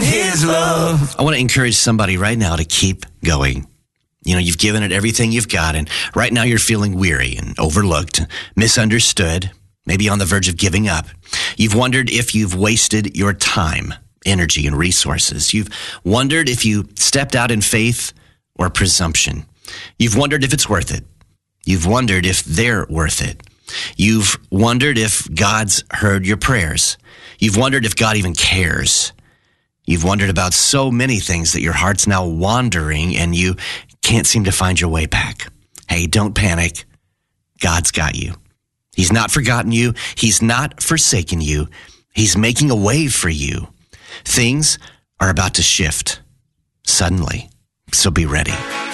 His love. I want to encourage somebody right now to keep going. You know, you've given it everything you've got, and right now you're feeling weary and overlooked, misunderstood, maybe on the verge of giving up. You've wondered if you've wasted your time, energy, and resources. You've wondered if you stepped out in faith or presumption. You've wondered if it's worth it. You've wondered if they're worth it. You've wondered if God's heard your prayers. You've wondered if God even cares. You've wondered about so many things that your heart's now wandering and you can't seem to find your way back. Hey, don't panic. God's got you. He's not forgotten you. He's not forsaken you. He's making a way for you. Things are about to shift suddenly, so be ready.